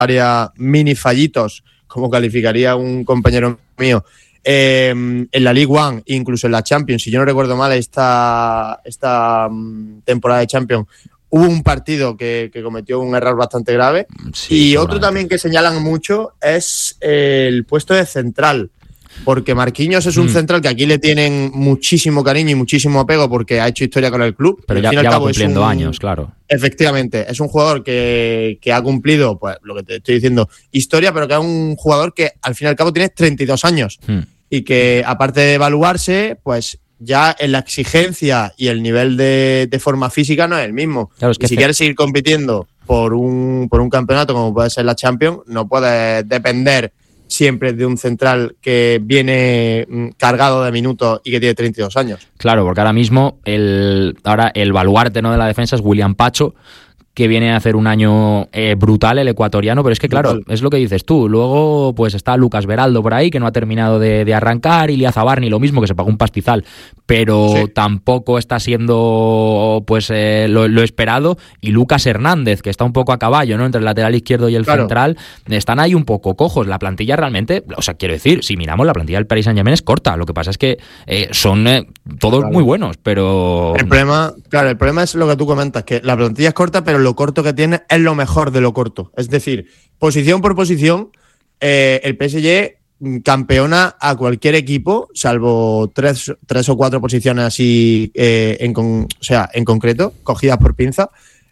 mini fallitos, como calificaría un compañero mío, en la League One, incluso en la Champions. Si yo no recuerdo mal, esta temporada de Champions hubo un partido que cometió un error bastante grave. Sí, y otro también que señalan mucho es el puesto de central, porque Marquinhos es un central que aquí le tienen muchísimo cariño y muchísimo apego porque ha hecho historia con el club. Pero ya va cumpliendo años, claro. Efectivamente, es un jugador que ha cumplido, pues lo que te estoy diciendo, historia, pero que es un jugador que al fin y al cabo tiene 32 años y que aparte de evaluarse, pues ya en la exigencia y el nivel de forma física no es el mismo. Claro, es que si quieres seguir compitiendo por un campeonato como puede ser la Champions, no puedes depender siempre de un central que viene cargado de minutos y que tiene 32 años. Claro, porque ahora mismo el baluarte, ¿no?, de la defensa es William Pacho, que viene a hacer un año brutal, el ecuatoriano, pero es que claro, es lo que dices tú. Luego pues está Lucas Beraldo por ahí, que no ha terminado de arrancar, Ilia Zabarni lo mismo, que se pagó un pastizal, pero tampoco está siendo pues lo esperado, y Lucas Hernández, que está un poco a caballo, ¿no?, entre el lateral izquierdo y el central, están ahí un poco cojos. La plantilla realmente, o sea, quiero decir, si miramos la plantilla del Paris Saint-Germain es corta, lo que pasa es que son todos muy buenos, pero... El problema es lo que tú comentas, que la plantilla es corta, pero lo corto que tiene es lo mejor de lo corto. Es decir, posición por posición, el PSG campeona a cualquier equipo, salvo tres o 4 posiciones así en concreto, cogidas por pinza.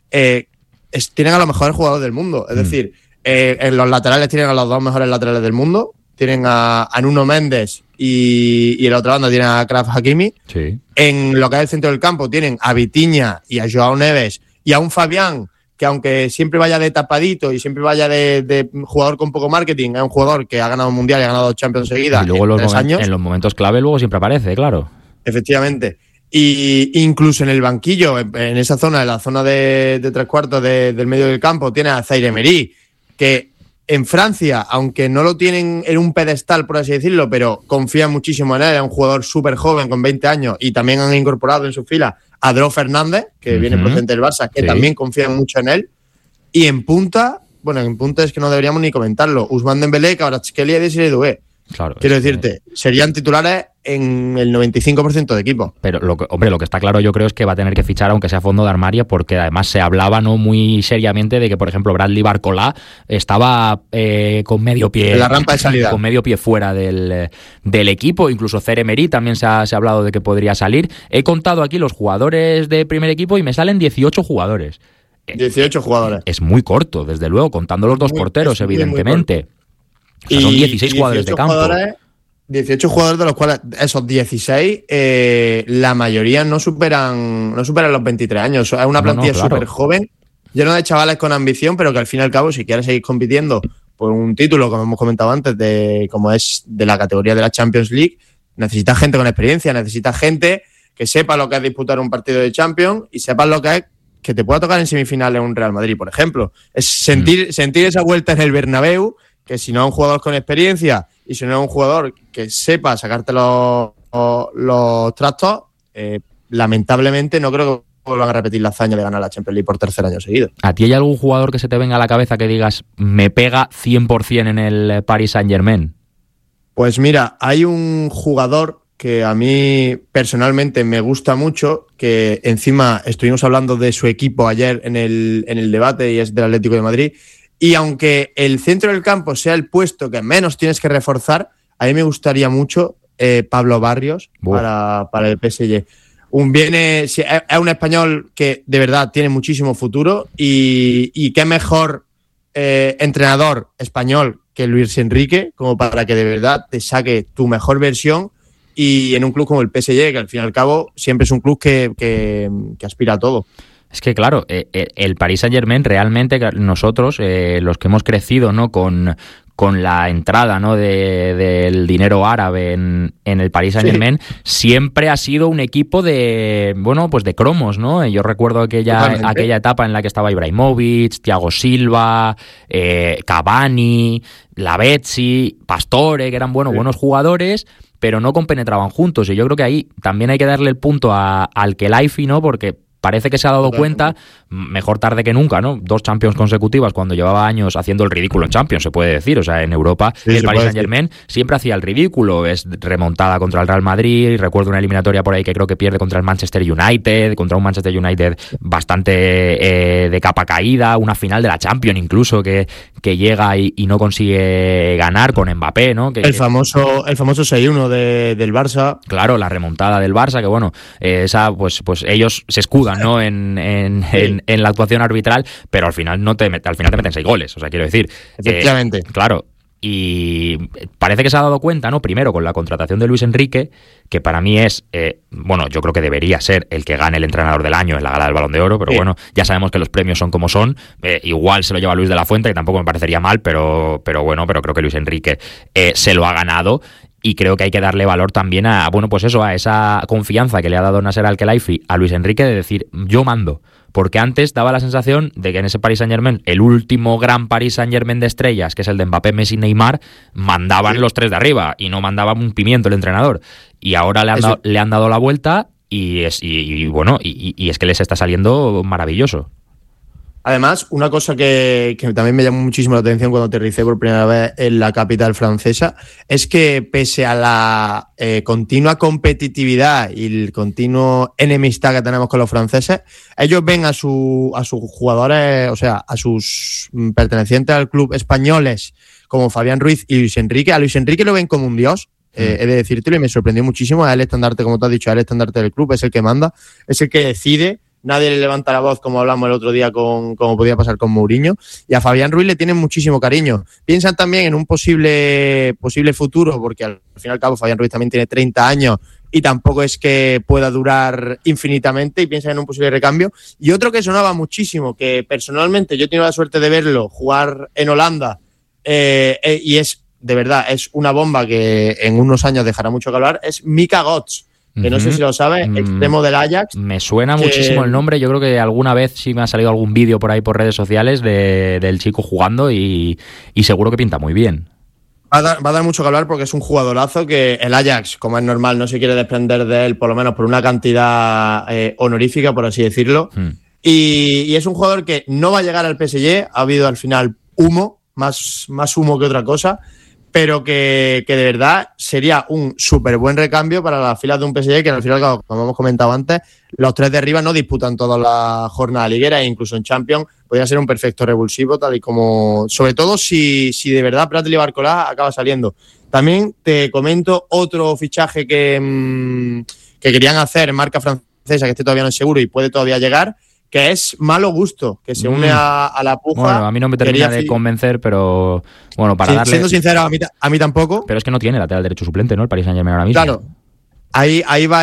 Tienen a los mejores jugadores del mundo. Es decir, en los laterales tienen a los 2 mejores laterales del mundo. Tienen a Nuno Méndez y en la otra banda tienen a Achraf Hakimi. Sí. En lo que es el centro del campo tienen a Vitinha y a Joao Neves y a un Fabián que, aunque siempre vaya de tapadito y siempre vaya de jugador con poco marketing, es un jugador que ha ganado un Mundial y ha ganado 2 Champions seguidas. Y luego en 3 años. En los momentos clave luego siempre aparece, claro. Efectivamente. Y incluso en el banquillo, en esa zona, en la zona de 3/4 del medio del campo, tiene a Zaire Emery, que en Francia, aunque no lo tienen en un pedestal, por así decirlo, pero confían muchísimo en él, es un jugador súper joven, con 20 años, y también han incorporado en su fila a Dro Fernández, que viene procedente del Barça, que también confían mucho en él. Y en punta es que no deberíamos ni comentarlo, Ousmane Dembélé, Kvaratskhelia y Desiré Doué. Claro, quiero decirte, serían titulares en el 95% de equipo. Pero, lo que está claro yo creo es que va a tener que fichar, aunque sea fondo de armario, porque además se hablaba no muy seriamente de que, por ejemplo, Bradley Barcola estaba con medio pie en la rampa de salida, con medio pie fuera del equipo. Incluso Zaire Emery también se ha hablado de que podría salir. He contado aquí los jugadores de primer equipo y me salen 18 jugadores. 18 jugadores. Es muy corto, desde luego, contando los 2 porteros, evidentemente. O sea, son 16 jugadores de campo. 18 jugadores, de los cuales esos 16, la mayoría no superan los 23 años. Es una plantilla súper joven, llena de chavales con ambición, pero que al fin y al cabo, si quieres seguir compitiendo por un título, como hemos comentado antes, como es de la categoría de la Champions League, necesitas gente con experiencia, necesitas gente que sepa lo que es disputar un partido de Champions y sepa lo que es que te pueda tocar en semifinales un Real Madrid, por ejemplo. Es sentir esa vuelta en el Bernabéu, que si no es un jugador con experiencia y si no es un jugador que sepa sacarte los trastos, lamentablemente no creo que vuelvan a repetir la hazaña de ganar la Champions League por 3er año seguido. ¿A ti hay algún jugador que se te venga a la cabeza que digas, me pega 100% en el Paris Saint-Germain? Pues mira, hay un jugador que a mí personalmente me gusta mucho, que encima estuvimos hablando de su equipo ayer en el debate, y es del Atlético de Madrid. Y aunque el centro del campo sea el puesto que menos tienes que reforzar, a mí me gustaría mucho Pablo Barrios para el PSG. Es un español que de verdad tiene muchísimo futuro y qué mejor entrenador español que Luis Enrique, como para que de verdad te saque tu mejor versión, y en un club como el PSG, que al fin y al cabo siempre es un club que aspira a todo. Es que claro, el Paris Saint-Germain realmente, nosotros, los que hemos crecido, ¿no?, con la entrada, ¿no?, del dinero árabe en el Paris Saint-Germain, siempre ha sido un equipo de cromos, ¿no? Yo recuerdo aquella etapa en la que estaba Ibrahimovic, Thiago Silva, Cavani, Lavezzi, Pastore, que eran buenos jugadores, pero no compenetraban juntos. Y yo creo que ahí también hay que darle el punto al Khelaifi, ¿no?, porque parece que se ha dado cuenta, mejor tarde que nunca, ¿no? 2 Champions consecutivas cuando llevaba años haciendo el ridículo en Champions, se puede decir. O sea, en Europa el Paris Saint-Germain siempre hacía el ridículo. Es remontada contra el Real Madrid. Recuerdo una eliminatoria por ahí que creo que pierde contra el Manchester United, contra un Manchester United bastante de capa caída. Una final de la Champions incluso que llega y no consigue ganar con Mbappé, ¿no? El famoso 6-1 del Barça. Claro, la remontada del Barça, que bueno, esa pues ellos se escudan, ¿no? en la actuación arbitral, pero al final te meten 6 goles, o sea, quiero decir. Efectivamente. Claro. Y parece que se ha dado cuenta, ¿no? Primero con la contratación de Luis Enrique, que para mí es, yo creo que debería ser el que gane el entrenador del año en la gala del Balón de Oro, pero bueno, ya sabemos que los premios son como son. Igual se lo lleva Luis de la Fuente, que tampoco me parecería mal, pero creo que Luis Enrique se lo ha ganado. Y creo que hay que darle valor también a esa confianza que le ha dado Nasser Al-Khelaifi a Luis Enrique de decir, yo mando. Porque antes daba la sensación de que en ese Paris Saint-Germain, el último gran Paris Saint-Germain de estrellas, que es el de Mbappé, Messi, Neymar, mandaban los 3 de arriba y no mandaba un pimiento el entrenador. Y ahora le han dado la vuelta y es que les está saliendo maravilloso. Además, una cosa que también me llamó muchísimo la atención cuando aterricé por primera vez en la capital francesa es que pese a la continua competitividad y el continuo enemistad que tenemos con los franceses, ellos ven a sus jugadores, o sea, a sus pertenecientes al club españoles como Fabián Ruiz y Luis Enrique. A Luis Enrique lo ven como un dios. He de decírtelo, y me sorprendió muchísimo. A él estandarte, como te has dicho, a él estandarte del club, es el que manda, es el que decide. Nadie le levanta la voz, como hablamos el otro día como podía pasar con Mourinho. Y a Fabián Ruiz le tienen muchísimo cariño. Piensan también en un posible futuro, porque al fin y al cabo Fabián Ruiz también tiene 30 años y tampoco es que pueda durar infinitamente, y piensan en un posible recambio. Y otro que sonaba muchísimo, que personalmente yo he tenido la suerte de verlo jugar en Holanda, y es, de verdad, es una bomba que en unos años dejará mucho que hablar, es Mika Götze. Que no sé si lo sabes, extremo del Ajax. Me suena muchísimo el nombre. Yo creo que alguna vez sí me ha salido algún vídeo por ahí por redes sociales del chico jugando y seguro que pinta muy bien. Va a dar mucho que hablar porque es un jugadorazo que el Ajax, como es normal, no se quiere desprender de él, por lo menos por una cantidad honorífica, por así decirlo. Y es un jugador que no va a llegar al PSG. Ha habido al final humo, más humo que otra cosa, pero que de verdad sería un súper buen recambio para las filas de un PSG que al final, como hemos comentado antes, los 3 de arriba no disputan toda la jornada liguera, e incluso en Champions podría ser un perfecto revulsivo, tal y como, sobre todo si de verdad Prat y Barcola acaba saliendo. También te comento otro fichaje que querían hacer en marca francesa, que todavía no es seguro y puede todavía llegar, que es Malo Gusto, que se une a la puja. Bueno, a mí no me termina de convencer, pero bueno, para darle... Siendo sincero, a mí tampoco. Pero es que no tiene lateral derecho suplente, ¿no? El Paris Saint-Germain ahora mismo. Claro, ahí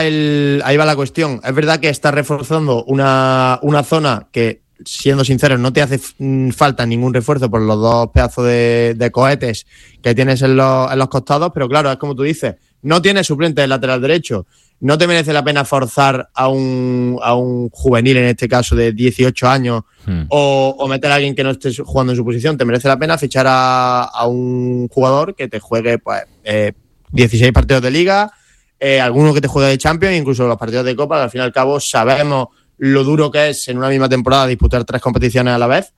va la cuestión. Es verdad que está reforzando una zona que, siendo sinceros, no te hace falta ningún refuerzo por los 2 pedazos de cohetes que tienes en los costados, pero claro, es como tú dices, no tienes suplente de lateral derecho. No te merece la pena forzar a un juvenil, en este caso de 18 años, o meter a alguien que no esté jugando en su posición. Te merece la pena fichar a un jugador que te juegue 16 partidos de Liga, alguno que te juegue de Champions, incluso los partidos de Copa, que al fin y al cabo sabemos lo duro que es en una misma temporada disputar 3 competiciones a la vez.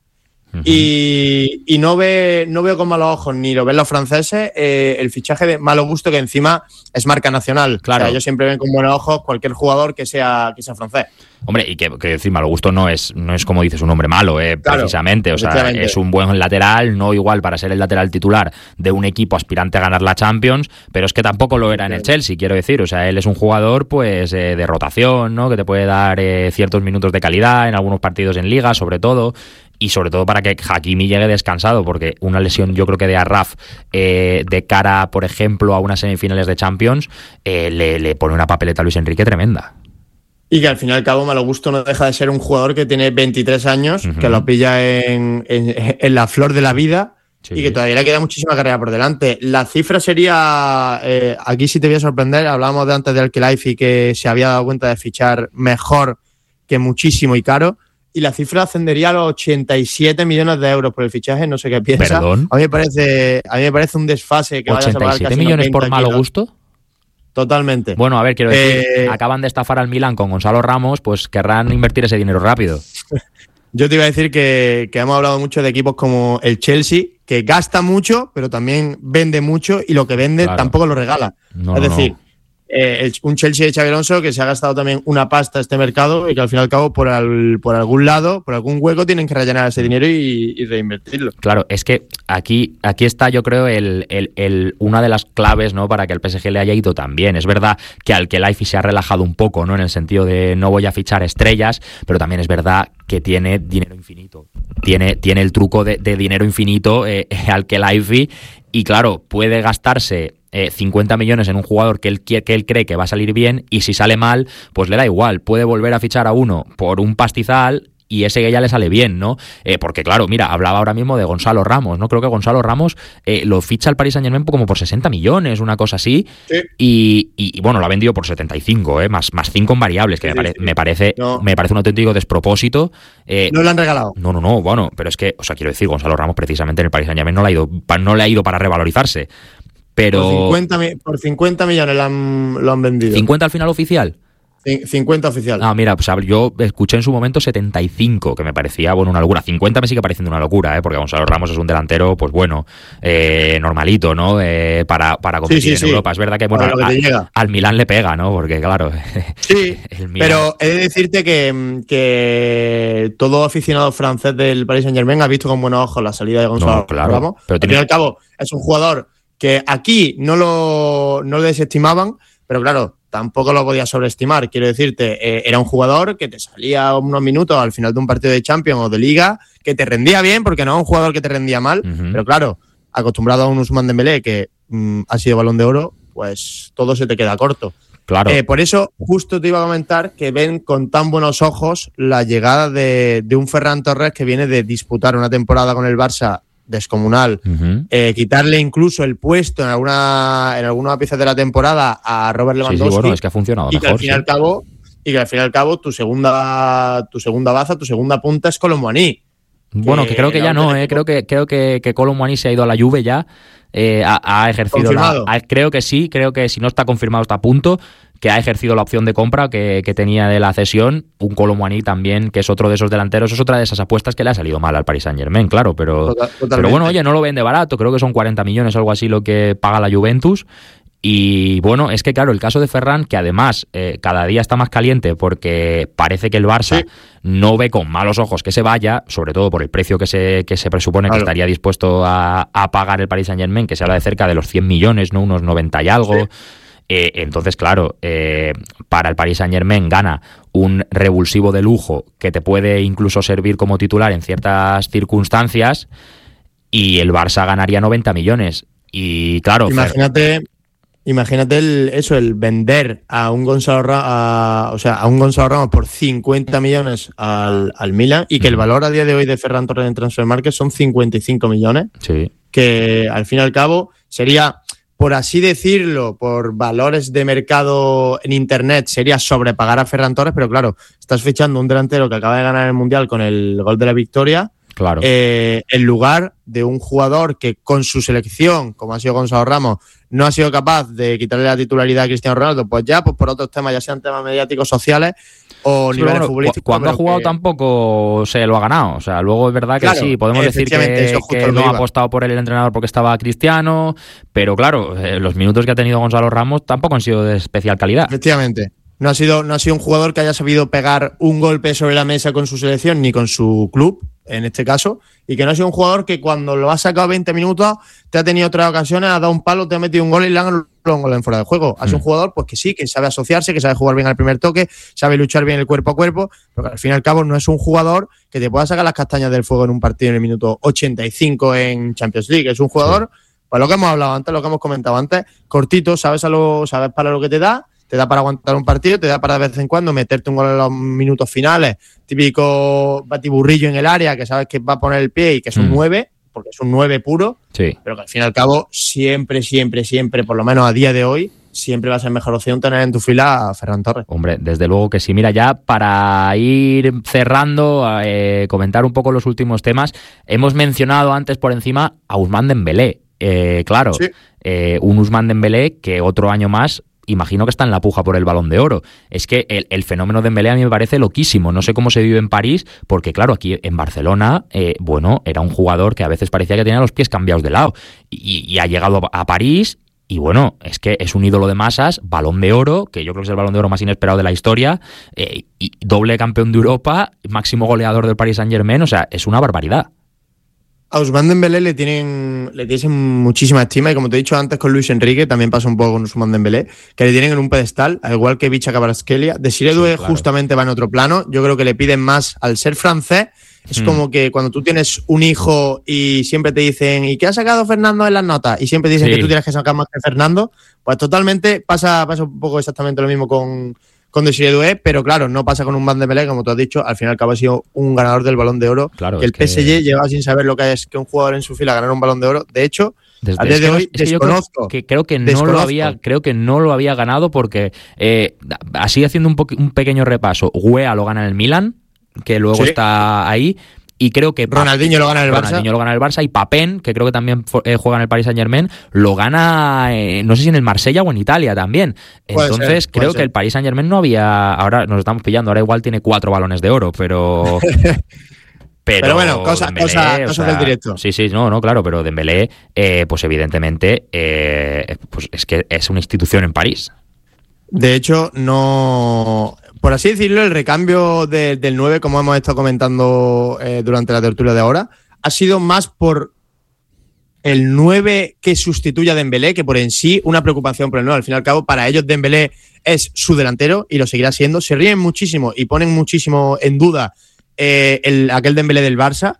Y no veo con malos ojos, ni lo ven los franceses, el fichaje de Malo Gusto, que encima es marca nacional. Claro. O sea, ellos siempre ven con buenos ojos cualquier jugador que sea francés. Hombre, y que decir, Malo Gusto no es como dices un hombre malo, claro, precisamente. O sea, es un buen lateral, no igual para ser el lateral titular de un equipo aspirante a ganar la Champions, pero es que tampoco lo era en el Chelsea, quiero decir. O sea, él es un jugador pues de rotación, ¿no? Que te puede dar ciertos minutos de calidad en algunos partidos en Liga, sobre todo. Y sobre todo para que Hakimi llegue descansado, porque una lesión, yo creo que de Arraf de cara, por ejemplo, a unas semifinales de Champions, le pone una papeleta a Luis Enrique tremenda. Y que al fin y al cabo Malo Gusto no deja de ser un jugador que tiene 23 años, que lo pilla en la flor de la vida, y que todavía le queda muchísima carrera por delante. La cifra sería, aquí sí te voy a sorprender, hablábamos de antes de Al-Khelaifi, que se había dado cuenta de fichar mejor que muchísimo y caro, y la cifra ascendería a los 87 millones de euros por el fichaje. No sé qué piensa. ¿Perdón? A mí me parece un desfase que vayas a pagar casi 87 millones por Malo Gusto. Totalmente. Bueno, a ver, quiero decir, acaban de estafar al Milan con Gonzalo Ramos, pues querrán invertir ese dinero rápido. Yo te iba a decir que hemos hablado mucho de equipos como el Chelsea, que gasta mucho, pero también vende mucho y lo que vende tampoco lo regala. Es decir, un Chelsea de Xabi Alonso que se ha gastado también una pasta este mercado y que al fin y al cabo por algún lado, por algún hueco tienen que rellenar ese dinero y reinvertirlo. Claro, es que aquí está yo creo una de las claves, ¿no?, para que el PSG le haya ido tan bien. Es verdad que Al-Khelaifi se ha relajado un poco, ¿no?, en el sentido de no voy a fichar estrellas, pero también es verdad que tiene dinero infinito. Tiene el truco de dinero infinito Al-Khelaifi y claro, puede gastarse 50 millones en un jugador que él cree que va a salir bien y si sale mal, pues le da igual, puede volver a fichar a uno por un pastizal y ese que ya le sale bien, ¿no? Porque claro, mira, hablaba ahora mismo de Gonzalo Ramos, ¿no? Creo que Gonzalo Ramos lo ficha el Paris Saint-Germain como por 60 millones, una cosa así, sí. Y bueno, lo ha vendido por 75, más 5 en variables, que me parece un auténtico despropósito. No lo han regalado. No, bueno, pero es que, o sea, quiero decir, Gonzalo Ramos precisamente en el Paris Saint-Germain no le ha ido para revalorizarse. Pero por 50 millones lo han vendido. ¿50 al final oficial? 50 oficial. Ah, mira, pues yo escuché en su momento 75, que me parecía, bueno, una locura. 50 me sigue pareciendo una locura, porque Gonzalo Ramos es un delantero, pues bueno, normalito, ¿no? Para competir en Europa. Es verdad que, bueno, al Milán le pega, ¿no? Porque, claro... Sí, pero he de decirte que todo aficionado francés del Paris Saint-Germain ha visto con buenos ojos la salida de Gonzalo Ramos. Pero al fin y al cabo, es un jugador que aquí no lo desestimaban, pero claro, tampoco lo podía sobreestimar. Quiero decirte, era un jugador que te salía unos minutos al final de un partido de Champions o de Liga, que te rendía bien, porque no es un jugador que te rendía mal, pero claro, acostumbrado a un Ousmane Dembélé que ha sido Balón de Oro, pues todo se te queda corto. Claro. Por eso, justo te iba a comentar que ven con tan buenos ojos la llegada de un Ferran Torres que viene de disputar una temporada con el Barça descomunal, quitarle incluso el puesto en alguna pieza de la temporada a Robert Lewandowski. Sí, bueno, es que ha funcionado mejor. Que al fin y al cabo tu segunda baza, tu segunda punta es Kolo Muani. Bueno, que creo que ya no, creo que Kolo Muani se ha ido a la Juve ya, ha ejercido creo que si no está confirmado está a punto, que ha ejercido la opción de compra que tenía de la cesión. Un Kolo Muani también, que es otro de esos delanteros, es otra de esas apuestas que le ha salido mal al Paris Saint-Germain, claro, pero bueno, oye, no lo vende barato, creo que son 40 millones o algo así lo que paga la Juventus. Y bueno, es que claro, el caso de Ferran, que además cada día está más caliente porque parece que el Barça no ve con malos ojos que se vaya, sobre todo por el precio que se presupone que estaría dispuesto a pagar el Paris Saint-Germain, que se habla de cerca de los 100 millones, ¿no? Unos 90 y algo. Sí. Entonces, claro, para el Paris Saint-Germain gana un revulsivo de lujo que te puede incluso servir como titular en ciertas circunstancias, y el Barça ganaría 90 millones. Y claro, Imagínate el vender a un Gonzalo Ramos por 50 millones al Milan, y que el valor a día de hoy de Ferran Torres en Transfermarkt son 55 millones. Sí. Que al fin y al cabo sería, por así decirlo, por valores de mercado en internet, sería sobrepagar a Ferran Torres, pero claro, estás fichando un delantero que acaba de ganar el Mundial con el gol de la victoria. Claro. En lugar de un jugador que con su selección, como ha sido Gonzalo Ramos, no ha sido capaz de quitarle la titularidad a Cristiano Ronaldo, pues por otros temas, ya sean temas mediáticos, sociales o niveles futbolísticos. Cuando ha jugado tampoco se lo ha ganado. O sea, luego es verdad que sí, podemos decir que no ha apostado por el entrenador porque estaba Cristiano, pero claro, los minutos que ha tenido Gonzalo Ramos tampoco han sido de especial calidad. Efectivamente. No ha sido un jugador que haya sabido pegar un golpe sobre la mesa con su selección ni con su club, en este caso, y que no ha sido un jugador que cuando lo ha sacado 20 minutos te ha tenido otras ocasiones, ha dado un palo, te ha metido un gol y le han anulado un gol en fuera de juego. Ha sido un jugador pues que sí, que sabe asociarse, que sabe jugar bien al primer toque, sabe luchar bien el cuerpo a cuerpo, pero que al fin y al cabo no es un jugador que te pueda sacar las castañas del fuego en un partido en el minuto 85 en Champions League. Es un jugador, pues lo que hemos hablado antes, lo que hemos comentado antes, cortito, sabes para lo que te da para aguantar un partido, te da para de vez en cuando meterte un gol en los minutos finales, típico batiburrillo en el área, que sabes que va a poner el pie y que es un 9, porque es un 9 puro, pero que al fin y al cabo siempre, por lo menos a día de hoy, siempre va a ser mejor opción tener en tu fila a Ferran Torres. Hombre, desde luego que sí. Mira, ya para ir cerrando, comentar un poco los últimos temas, hemos mencionado antes por encima a Ousmane Dembélé. Claro, un Ousmane Dembélé que otro año más imagino que está en la puja por el Balón de Oro. Es que el fenómeno de Dembélé a mí me parece loquísimo. No sé cómo se vive en París, porque claro, aquí en Barcelona, era un jugador que a veces parecía que tenía los pies cambiados de lado. Y ha llegado a París. Y bueno, es que es un ídolo de masas, Balón de Oro, que yo creo que es el Balón de Oro más inesperado de la historia, y doble campeón de Europa, máximo goleador del Paris Saint-Germain, o sea, es una barbaridad. A Ousmane Dembélé le tienen muchísima estima, y como te he dicho antes con Luis Enrique, también pasa un poco con Ousmane Dembélé, que le tienen en un pedestal, al igual que Vicha Kvaratskhelia. Desiré Doué claro. Justamente va en otro plano, yo creo que le piden más al ser francés. Es como que cuando tú tienes un hijo y siempre te dicen ¿y qué ha sacado Fernando en las notas? Y siempre dicen que tú tienes que sacar más que Fernando, pues totalmente pasa un poco exactamente lo mismo con Desiré Doué, pero claro, no pasa con Ousmane Dembélé, como tú has dicho, al fin y al cabo ha sido un ganador del Balón de Oro, claro, que el PSG lleva sin saber lo que es que un jugador en su fila ganar un Balón de Oro. De hecho, a día de hoy desconozco. Creo que no lo había ganado porque, así haciendo un pequeño repaso, Weah lo gana en el Milan, que luego está ahí, y creo que Ronaldinho lo gana en el Barça y Papén, que creo que también juega en el Paris Saint-Germain, lo gana, no sé si en el Marsella o en Italia también. Entonces creo que el Paris Saint-Germain no había, ahora nos estamos pillando, ahora igual tiene 4 balones de oro, pero... Pero bueno, cosas del directo. Sí, no, claro, pero Dembélé, pues evidentemente, pues es que es una institución en París. De hecho, no... Por así decirlo, el recambio del 9, como hemos estado comentando durante la tertulia de ahora, ha sido más por el 9 que sustituye a Dembélé que por en sí una preocupación por el 9. Al fin y al cabo, para ellos Dembélé es su delantero y lo seguirá siendo. Se ríen muchísimo y ponen muchísimo en duda aquel Dembélé del Barça,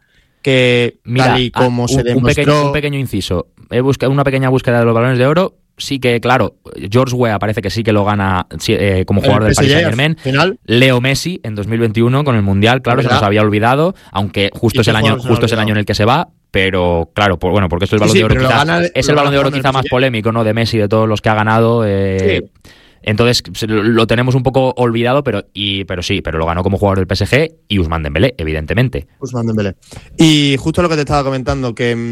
que tal y como se demostró... Un pequeño inciso. He buscado una pequeña búsqueda de los balones de oro. Sí que, claro, George Weah parece que sí que lo gana como jugador del Paris Saint-Germain. Leo Messi en 2021 con el Mundial, claro, se nos había olvidado, aunque justo es el año en el que se va, pero claro, porque es el Balón de Oro es el Balón de Oro quizá más polémico, ¿no? De Messi, de todos los que ha ganado. Entonces lo tenemos un poco olvidado, pero lo ganó como jugador del PSG y Ousmane Dembélé, evidentemente. Ousmane Dembélé. Y justo lo que te estaba comentando,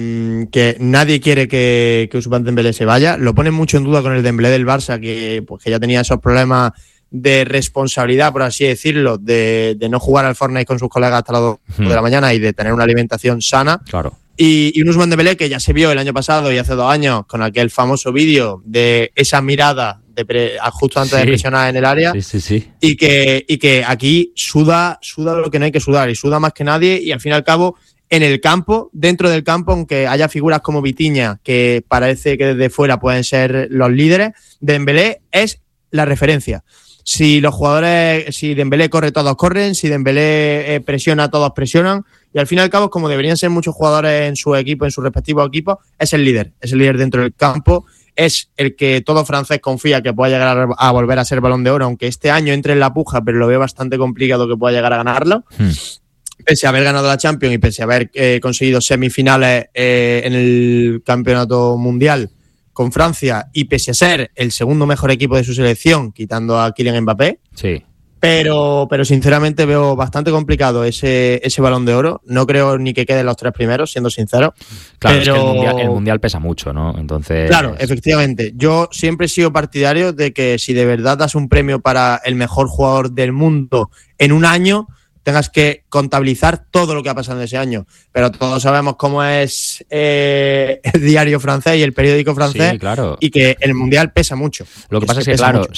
que nadie quiere que Ousmane Dembélé se vaya, lo ponen mucho en duda con el Dembélé del Barça, que ya tenía esos problemas de responsabilidad, por así decirlo, de no jugar al Fortnite con sus colegas hasta las 2 de la mañana y de tener una alimentación sana. Claro. Y un Ousmane Dembélé que ya se vio el año pasado y hace 2 años con aquel famoso vídeo de esa mirada justo antes de presionar en el área. Sí. Y que aquí suda lo que no hay que sudar, y suda más que nadie, y al fin y al cabo en el campo, dentro del campo, aunque haya figuras como Vitinha, que parece que desde fuera pueden ser los líderes, Dembélé es la referencia. Si Dembélé corre, todos corren, si Dembélé presiona, todos presionan, y al fin y al cabo, como deberían ser muchos jugadores en su equipo, en sus respectivos equipos, es el líder dentro del campo, es el que todo francés confía que pueda llegar a volver a ser Balón de Oro, aunque este año entre en la puja, pero lo veo bastante complicado que pueda llegar a ganarlo. Pese a haber ganado la Champions y pese a haber conseguido semifinales en el campeonato mundial con Francia, y pese a ser el segundo mejor equipo de su selección, quitando a Kylian Mbappé. Sí. Pero sinceramente veo bastante complicado ese Balón de Oro. No creo ni que queden los 3 primeros, siendo sincero. Claro, pero... es que el mundial pesa mucho, ¿no? Entonces... Claro, efectivamente. Yo siempre he sido partidario de que si de verdad das un premio para el mejor jugador del mundo en un año, tengas que contabilizar todo lo que ha pasado en ese año. Pero todos sabemos cómo es el diario francés y el periódico francés, sí, claro. Y que el Mundial pesa mucho. Lo que pasa es que, claro,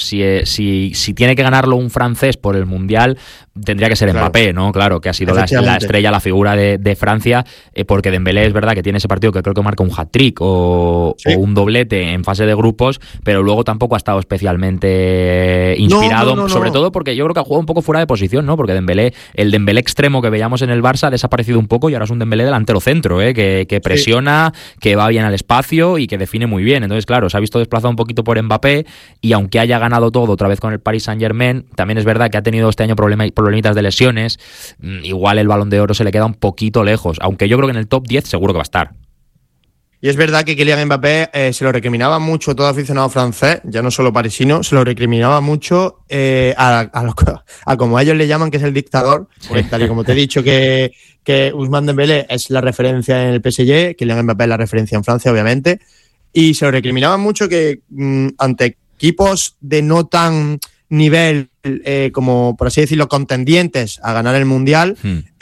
si tiene que ganarlo un francés por el Mundial, tendría que ser Mbappé, ¿no? Claro, que ha sido la estrella, la figura de Francia, porque Dembélé es verdad que tiene ese partido que creo que marca un hat-trick o un doblete en fase de grupos, pero luego tampoco ha estado especialmente inspirado, sobre todo porque yo creo que ha jugado un poco fuera de posición, ¿no? Porque el Dembélé extremo que veíamos en el Barça ha desaparecido un poco y ahora es un Dembélé delantero centro, que presiona, que va bien al espacio y que define muy bien. Entonces, claro, se ha visto desplazado un poquito por Mbappé, y aunque haya ganado todo otra vez con el Paris Saint-Germain, también es verdad que ha tenido este año problemitas de lesiones. Igual el Balón de Oro se le queda un poquito lejos, aunque yo creo que en el top 10 seguro que va a estar. Y es verdad que Kylian Mbappé se lo recriminaba mucho todo aficionado francés, ya no solo parisino, se lo recriminaba mucho a como ellos le llaman, que es el dictador, porque tal y como te he dicho que Ousmane Dembélé es la referencia en el PSG, Kylian Mbappé es la referencia en Francia, obviamente, y se lo recriminaban mucho que ante equipos de no tan nivel como, por así decirlo, contendientes a ganar el Mundial,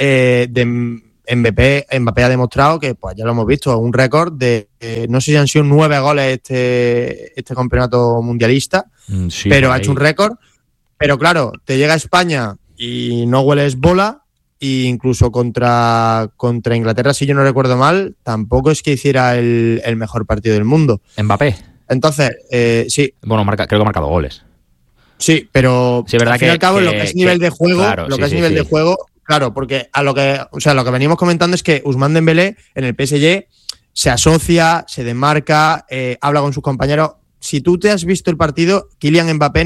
Mbappé ha demostrado que, pues ya lo hemos visto, un récord de, no sé si han sido 9 goles este campeonato mundialista, sí, pero ha hecho un récord. Pero claro, te llega a España y no hueles bola, e incluso contra Inglaterra, si yo no recuerdo mal, tampoco es que hiciera el mejor partido del mundo. ¿Mbappé? Entonces, sí. Bueno, creo que ha marcado goles. Sí, pero sí, verdad al fin y al cabo, lo que es nivel de juego, claro, de juego, claro, porque lo que venimos comentando es que Ousmane Dembélé en el PSG se asocia, se desmarca, habla con sus compañeros. Si tú te has visto el partido, Kylian Mbappé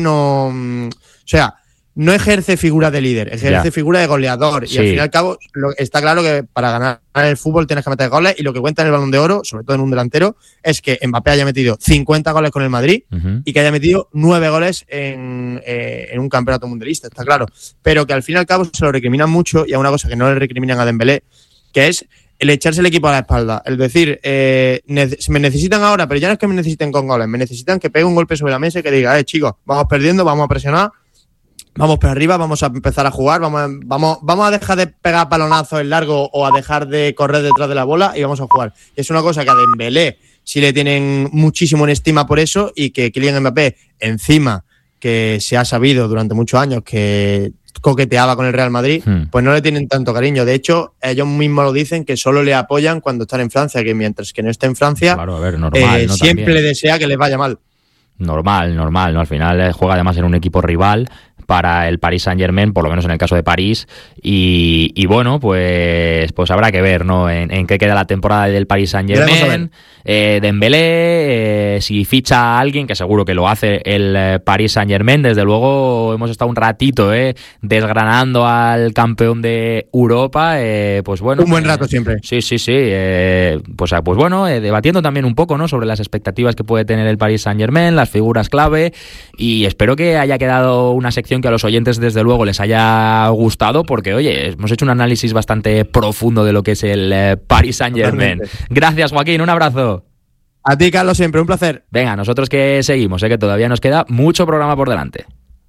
no ejerce figura de líder, ejerce figura de goleador. Y al fin y al cabo, está claro que para ganar el fútbol tienes que meter goles, y lo que cuenta en el Balón de Oro, sobre todo en un delantero, es que Mbappé haya metido 50 goles con el Madrid y que haya metido 9 goles en un campeonato mundialista, está claro. Pero que al fin y al cabo se lo recriminan mucho, y a una cosa que no le recriminan a Dembélé, que es el echarse el equipo a la espalda. Es decir, me necesitan ahora, pero ya no es que me necesiten con goles, me necesitan que pegue un golpe sobre la mesa y que diga, chicos, vamos perdiendo, vamos a presionar, vamos para arriba, vamos a empezar a jugar, vamos a dejar de pegar palonazos en largo o a dejar de correr detrás de la bola y vamos a jugar. Y es una cosa que a Dembélé sí le tienen muchísimo en estima por eso, y que Kylian Mbappé, encima que se ha sabido durante muchos años que coqueteaba con el Real Madrid, pues no le tienen tanto cariño. De hecho, ellos mismos lo dicen, que solo le apoyan cuando están en Francia, que mientras que no esté en Francia, claro, a ver, normal, ¿no? Siempre También le desea que les vaya mal. Normal, ¿no? Al final juega además en un equipo rival para el Paris Saint-Germain, por lo menos en el caso de París, y bueno, pues habrá que ver, ¿no? En qué queda la temporada del Paris Saint-Germain, Dembélé, si ficha a alguien, que seguro que lo hace el Paris Saint-Germain. Desde luego hemos estado un ratito desgranando al campeón de Europa, pues bueno. Un buen rato siempre. Sí, pues bueno, debatiendo también un poco, ¿no? Sobre las expectativas que puede tener el Paris Saint-Germain, las figuras clave, y espero que haya quedado una sección que a los oyentes desde luego les haya gustado, porque oye, hemos hecho un análisis bastante profundo de lo que es el Paris Saint-Germain. Totalmente. Gracias, Joaquín, un abrazo. A ti, Carlos, siempre un placer. Venga, nosotros que seguimos, que todavía nos queda mucho programa por delante.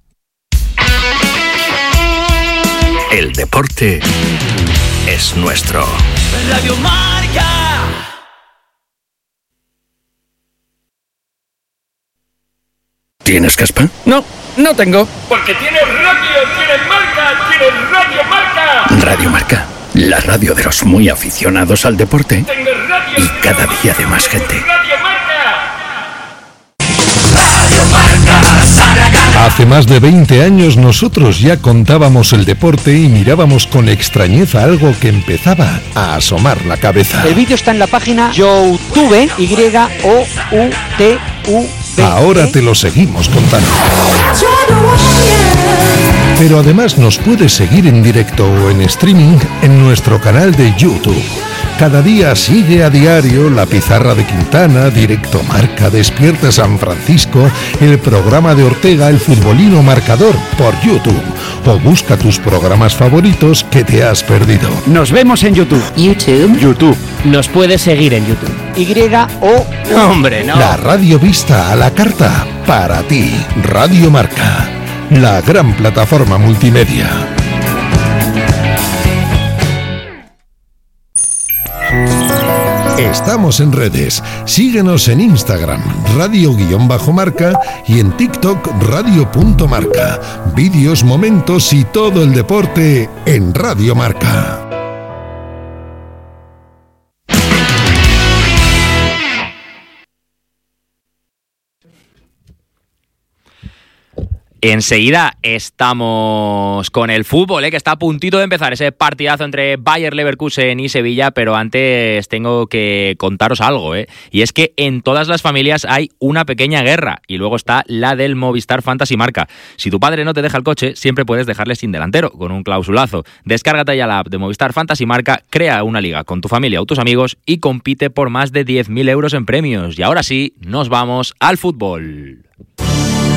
El deporte es nuestro. Radio Marca. ¿Tienes caspa? No tengo. Porque tienes radio, tienes marca, tienes Radio Marca. Radio Marca, la radio de los muy aficionados al deporte. Y cada día de más gente. Radio Marca. Hace más de 20 años nosotros ya contábamos el deporte y mirábamos con extrañeza algo que empezaba a asomar la cabeza. El vídeo está en la página YouTube, YOUTV. Ahora te lo seguimos contando. Pero además nos puedes seguir en directo o en streaming en nuestro canal de YouTube. Cada día sigue a diario La Pizarra de Quintana, Directo Marca, Despierta San Francisco, el programa de Ortega, El Futbolino Marcador, por YouTube. O busca tus programas favoritos que te has perdido. Nos vemos en YouTube. YouTube. Nos puedes seguir en YouTube. ¡Hombre, no! La radio vista a la carta. Para ti, Radio Marca. La gran plataforma multimedia. Estamos en redes. Síguenos en Instagram, radio_marca, y en TikTok, radio.marca. Vídeos, momentos y todo el deporte en Radio Marca. Enseguida estamos con el fútbol, que está a puntito de empezar ese partidazo entre Bayer Leverkusen y Sevilla, pero antes tengo que contaros algo, y es que en todas las familias hay una pequeña guerra, y luego está la del Movistar Fantasy Marca. Si tu padre no te deja el coche, siempre puedes dejarle sin delantero, con un clausulazo. Descárgate ya la app de Movistar Fantasy Marca, crea una liga con tu familia o tus amigos y compite por más de 10.000 euros en premios. Y ahora sí, nos vamos al fútbol.